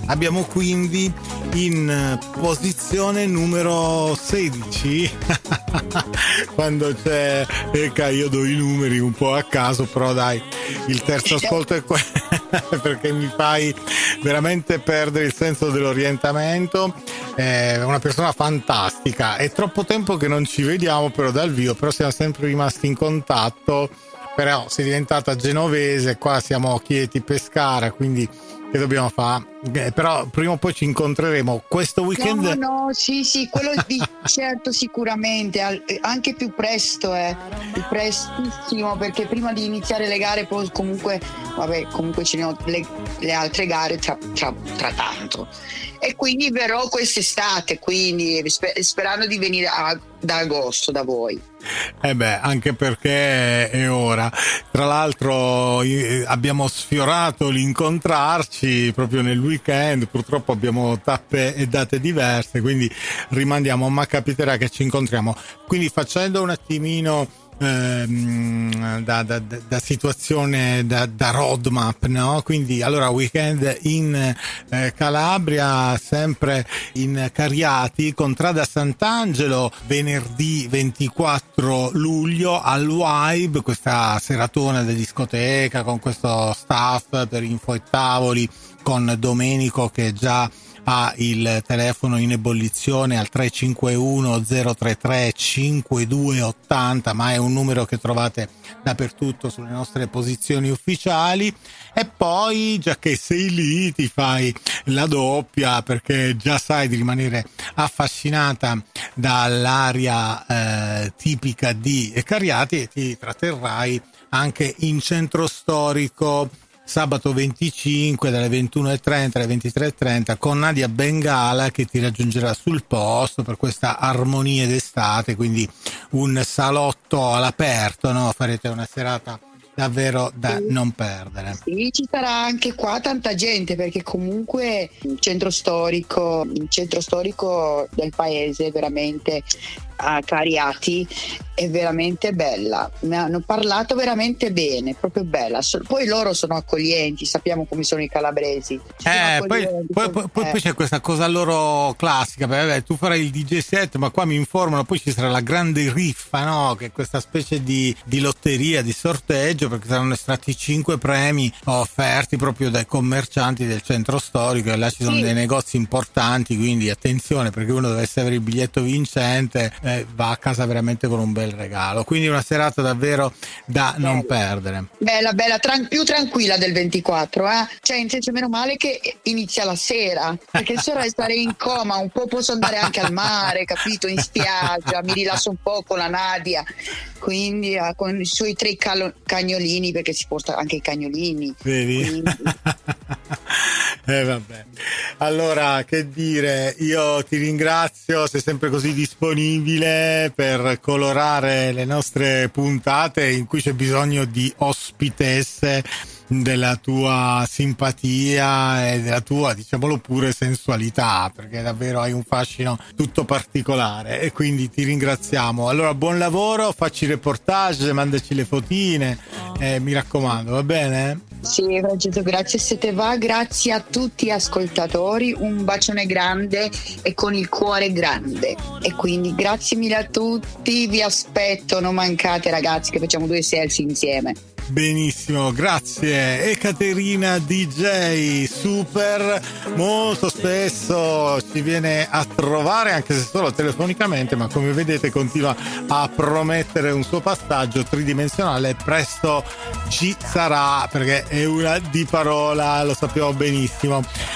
Abbiamo quindi in posizione numero 16 quando c'è io do i numeri un po' a caso, però dai, il terzo ascolto è perché mi fai veramente perdere il senso dell'orientamento. È una persona fantastica, è troppo tempo che non ci vediamo però dal vivo, però siamo sempre rimasti in contatto. Però sei diventata genovese, qua siamo Chieti Pescara, quindi che dobbiamo fare? Però prima o poi ci incontreremo questo weekend. No, sì, quello di certo, sicuramente, anche più presto, prestissimo, perché prima di iniziare le gare poi comunque ce ne ho le altre gare tra tanto, e quindi verrò quest'estate, quindi sperando di venire da agosto da voi. Anche perché è ora. Tra l'altro abbiamo sfiorato l'incontrarci proprio nel weekend, purtroppo abbiamo tappe e date diverse, quindi rimandiamo, ma capiterà che ci incontriamo. Quindi facendo un attimino da situazione, da roadmap, no? Quindi allora weekend in Calabria, sempre in Cariati, Contrada Sant'Angelo, venerdì 24 luglio al Vibe, questa seratona di discoteca con questo staff per info e tavoli, con Domenico che già ha il telefono in ebollizione al 351 033 5280, ma è un numero che trovate dappertutto sulle nostre posizioni ufficiali. E poi, già che sei lì, ti fai la doppia, perché già sai di rimanere affascinata dall'aria tipica di Cariati, e ti tratterrai anche in centro storico sabato 25 dalle 21:30 alle 23:30 con Nadia Bengala, che ti raggiungerà sul posto per questa armonia d'estate, quindi un salotto all'aperto, no? Farete una serata davvero da non perdere. Sì, ci sarà anche qua tanta gente, perché comunque il centro storico del paese, veramente a Cariati, è veramente bella. Mi hanno parlato veramente bene, proprio bella. Poi loro sono accoglienti, sappiamo come sono i calabresi. Poi c'è questa cosa loro classica, perché tu farai il DJ set, ma qua mi informano poi ci sarà la grande riffa, no? Che è questa specie di lotteria, di sorteggio, perché saranno estratti 5 premi offerti proprio dai commercianti del centro storico, e là ci sono dei negozi importanti, quindi attenzione, perché uno dovesse avere il biglietto vincente, va a casa veramente con un bel regalo. Quindi una serata davvero da non perdere. Bella, più tranquilla del 24, cioè, in senso, meno male che inizia la sera, perché sera stare in coma un po', posso andare anche al mare, capito, in spiaggia, mi rilasso un po' con la Nadia, quindi con i suoi 3 cagnolini, perché si porta anche i cagnolini. Vedi? Vabbè. Allora, che dire, io ti ringrazio, sei sempre così disponibile per colorare le nostre puntate in cui c'è bisogno di ospitesse, della tua simpatia e della tua, diciamolo pure, sensualità, perché davvero hai un fascino tutto particolare, e quindi ti ringraziamo. Allora, buon lavoro, facci reportage, mandaci le fotine, mi raccomando, va bene? Sì, Francesco, grazie se te va, grazie a tutti gli ascoltatori, un bacione grande e con il cuore grande, e quindi grazie mille a tutti, vi aspetto, non mancate ragazzi, che facciamo 2 selfie insieme. Benissimo, grazie. Ekaterina DJ, super, molto spesso ci viene a trovare, anche se solo telefonicamente, ma come vedete continua a promettere un suo passaggio tridimensionale. Presto ci sarà, perché è una di parola, lo sappiamo benissimo.